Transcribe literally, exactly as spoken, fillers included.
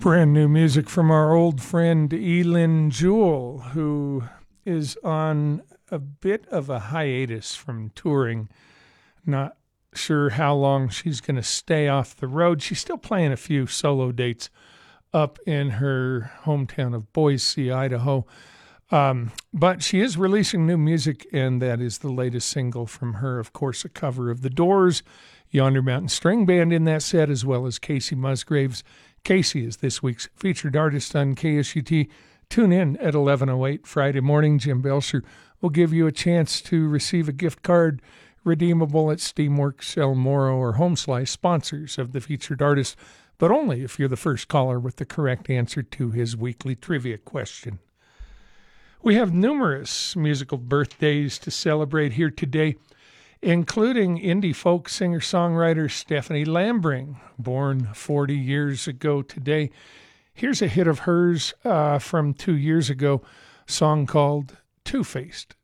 Brand new music from our old friend Elin Jewell, who is on a bit of a hiatus from touring. Not sure how long she's going to stay off the road. She's still playing a few solo dates up in her hometown of Boise, Idaho. Um, but she is releasing new music, and that is the latest single from her. Of course, a cover of The Doors, Yonder Mountain String Band in that set, as well as Casey Musgraves. Casey is this week's featured artist on K S U T. Tune in at eleven oh eight Friday morning. Jim Belcher will give you a chance to receive a gift card redeemable at Steamworks, El Moro, or Home Slice, sponsors of the featured artist, but only if you're the first caller with the correct answer to his weekly trivia question. We have numerous musical birthdays to celebrate here today, including indie folk singer-songwriter Stephanie Lambring, born forty years ago today. Here's a hit of hers uh, from two years ago, a song called Two-Faced.